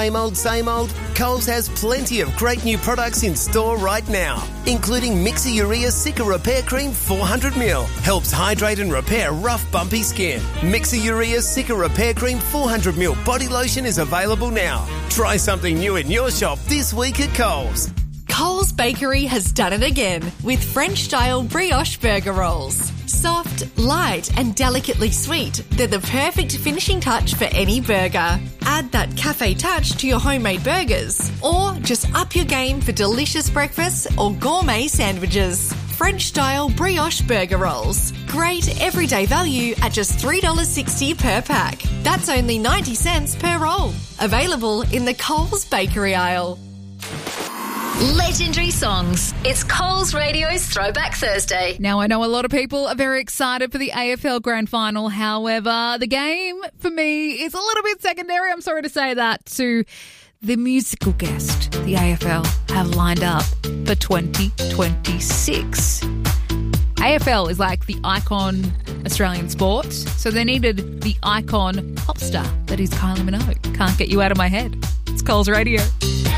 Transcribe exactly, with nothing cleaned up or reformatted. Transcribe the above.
Same old, same old? Coles has plenty of great new products in store right now, including Mixer Urea Cica Repair Cream four hundred milliliters. Helps hydrate and repair rough, bumpy skin. Mixer Urea Cica Repair Cream four hundred milliliters body lotion is available now. Try something new in your shop this week at Coles. Coles Bakery has done it again with French-style brioche burger rolls. Soft, light and delicately sweet, they're the perfect finishing touch for any burger. Add that cafe touch to your homemade burgers, or just up your game for delicious breakfasts or gourmet sandwiches. French-style brioche burger rolls. Great everyday value at just three dollars sixty per pack. That's only ninety cents per roll. Available in the Coles Bakery aisle. Legendary songs. It's Coles Radio's Throwback Thursday. Now, I know a lot of people are very excited for the A F L Grand Final. However, the game, for me, is a little bit secondary. I'm sorry to say that to the musical guest the A F L have lined up for twenty twenty-six. A F L is like the icon Australian sport, so they needed the icon pop star that is Kylie Minogue. Can't get you out of my head. It's Coles Radio.